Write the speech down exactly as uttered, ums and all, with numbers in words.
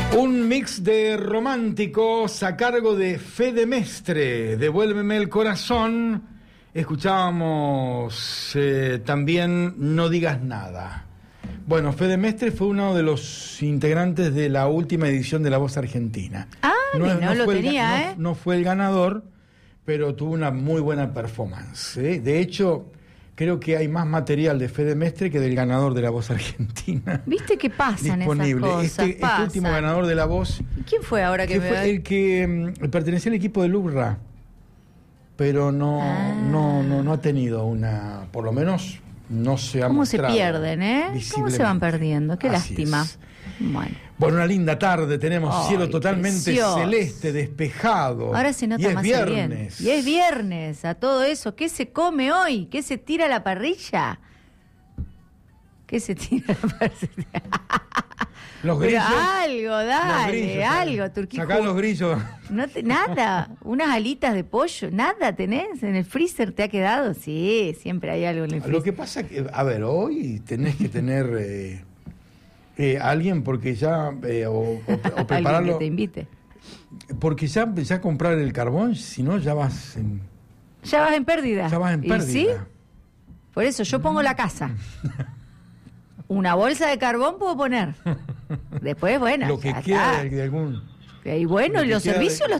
Un mix de románticos a cargo de Fede Mestre, Devuélveme el corazón. Escuchábamos eh, también No digas nada. Bueno, Fede Mestre fue uno de los integrantes de la última edición de La Voz Argentina. Ah, no, no, no lo fue tenía, el, ¿eh? No, no fue el ganador, pero tuvo una muy buena performance, ¿eh? De hecho, creo que hay más material de Fede Mestre que del ganador de La Voz Argentina. ¿Viste qué pasan disponible. esas cosas? Este, este Pasan. último ganador de La Voz... ¿Quién fue ahora que, que me fue va- el que mm, pertenecía al equipo de Lurra, pero no, Ah. no, no, no ha tenido una, por lo menos no se ha ¿Cómo se mostrado pierden, eh? ¿Cómo se van visiblemente. perdiendo? Qué Así lástima. es. Bueno. Bueno, una linda tarde, tenemos Ay, cielo totalmente precioso. celeste, despejado. Ahora se nota y es más el viernes. bien. Y es viernes, a todo eso. ¿Qué se come hoy? ¿Qué se tira a la parrilla? ¿Qué se tira a la parrilla? Los Pero grillos. algo, dale, los grillos, algo, Turquía. Sacá los grillos. No te, nada, unas alitas de pollo, nada tenés en el freezer, ¿te ha quedado? Sí, siempre hay algo en el freezer. Lo que pasa que, a ver, hoy tenés que tener eh, eh, alguien porque ya, eh, o, o, o Alguien prepararlo. que te invite. Porque ya empecé a comprar el carbón, si no ya vas en, Ya vas en pérdida. ya vas en ¿Y pérdida. sí? Por eso yo pongo la casa. Una bolsa de carbón puedo poner. Después, bueno, Lo que ya queda está. de, de algún... Y bueno, lo que los queda servicios de- los